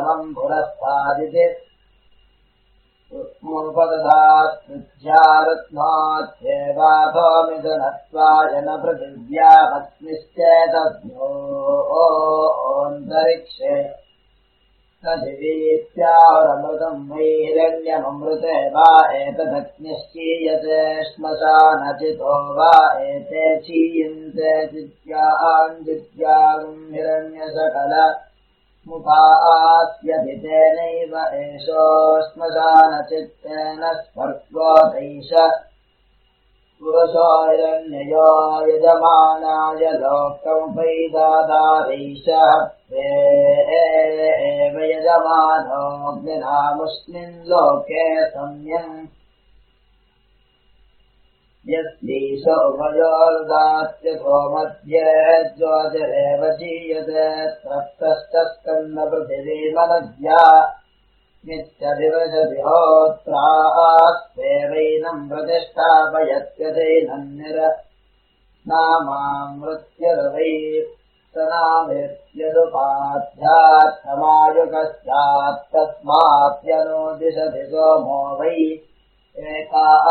सर्वम् पुरस्तादिति उत्मुपदधात् कृत्यारत्नात्येवाथोमिदनत्वाय न पृथिव्यामस्मिश्चेतज्ञोऽन्तरिक्षे न दिवीत्याहुरमृतम् वै हिरण्यममृते वा एतदग्निश्चीयते श्मशानचितो वा एते चीयन्ते चिद्याञ्जिद्यागम् हिरण्यसकल मुखास्यधितेनैव एषो श्मशानचित्तेन स्वर्गोदैष पुरुषो हिरण्ययो यजमानाय लोकमुपैदादारैषः एव यजमानोऽग्निनामुष्मिन् लोके सम्यम् यस्लीश उभयोर्दात्यथो मध्ये ज्योतिरेव चीयते तप्तश्च स्कन्धपृथिवीमनद्या नित्यदिवसति होत्रास्तेवैनम् प्रतिष्ठापयत्यदैनन्निरनामामृत्यर्वै सनामेत्यदुपाध्यात्थमायुकस्यात्तस्मात्यनो दिशति सोमो वै एका